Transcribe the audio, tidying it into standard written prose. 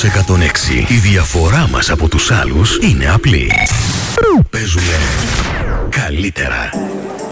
106. Η διαφορά μας από τους άλλους είναι απλή. Παίζουμε καλύτερα.